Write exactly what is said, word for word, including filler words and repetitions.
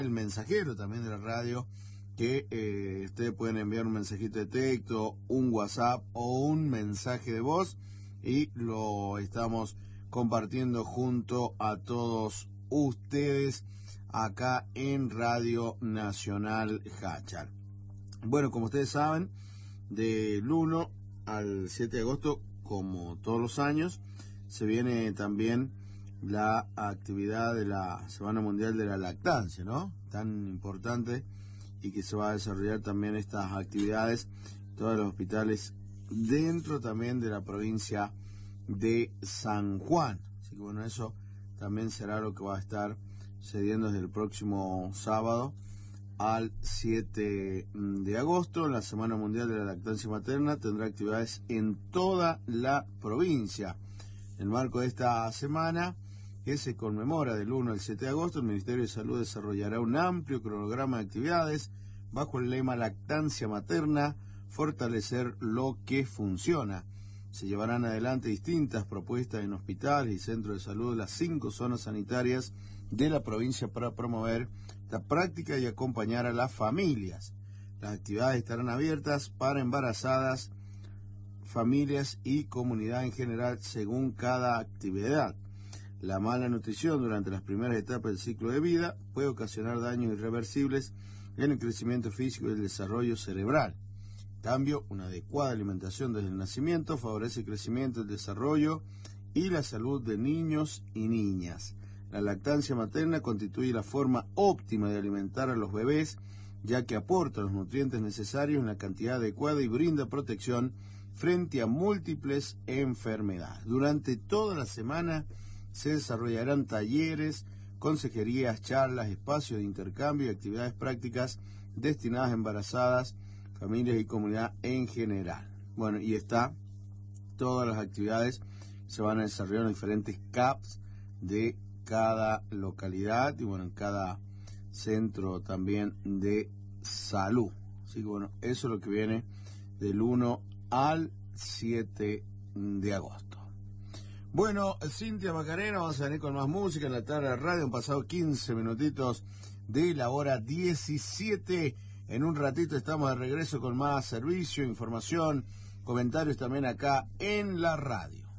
el mensajero también de la radio, que eh, ustedes pueden enviar un mensajito de texto, un WhatsApp o un mensaje de voz y lo estamos compartiendo junto a todos ustedes acá en Radio Nacional Jáchar. Bueno, como ustedes saben, del uno al siete de agosto, como todos los años, se viene también la actividad de la Semana Mundial de la Lactancia, ¿no? Tan importante, y que se va a desarrollar también estas actividades en todos los hospitales dentro también de la provincia de San Juan. Así que bueno, eso también será lo que va a estar sucediendo desde el próximo sábado al siete de agosto. La Semana Mundial de la Lactancia Materna tendrá actividades en toda la provincia. En el marco de esta semana, que se conmemora del uno al siete de agosto, el Ministerio de Salud desarrollará un amplio cronograma de actividades bajo el lema Lactancia Materna, fortalecer lo que funciona. Se llevarán adelante distintas propuestas en hospitales y centros de salud de las cinco zonas sanitarias de la provincia para promover la práctica y acompañar a las familias. Las actividades estarán abiertas para embarazadas, familias y comunidad en general según cada actividad. La mala nutrición durante las primeras etapas del ciclo de vida puede ocasionar daños irreversibles en el crecimiento físico y el desarrollo cerebral. En cambio, una adecuada alimentación desde el nacimiento favorece el crecimiento, el desarrollo y la salud de niños y niñas. La lactancia materna constituye la forma óptima de alimentar a los bebés, ya que aporta los nutrientes necesarios en la cantidad adecuada y brinda protección frente a múltiples enfermedades. Durante toda la semana se desarrollarán talleres, consejerías, charlas, espacios de intercambio y actividades prácticas destinadas a embarazadas, familias y comunidad en general. Bueno, y está todas las actividades se van a desarrollar en diferentes C A Ps de cada localidad y bueno, en cada centro también de salud. Así que bueno, eso es lo que viene del uno al siete de agosto. Bueno, Cintia Macarena, vamos a venir con más música en la tarde de radio. Han pasado quince minutitos de la hora diecisiete. En un ratito estamos de regreso con más servicio, información, comentarios también acá en la radio.